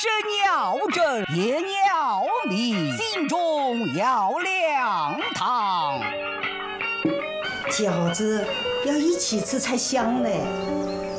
身要正，言要明，心中要亮堂。 饺子要一起吃才香嘞。